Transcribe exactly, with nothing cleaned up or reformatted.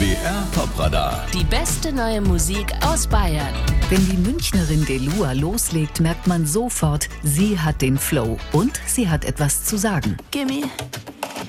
B R Popradar. Die beste neue Musik aus Bayern. Wenn die Münchnerin Delua loslegt, merkt man sofort, sie hat den Flow und sie hat etwas zu sagen. Gimme